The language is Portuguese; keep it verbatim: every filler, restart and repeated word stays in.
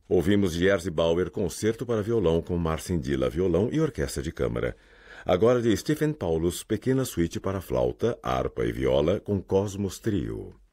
Ouvimos de Jerzy Bauer Concerto para Violão com Marcin Dylla Violão e Orquestra de Câmara. Agora de Stephen Paulus Pequena Suíte para Flauta, Harpa e Viola com Cosmos Trio.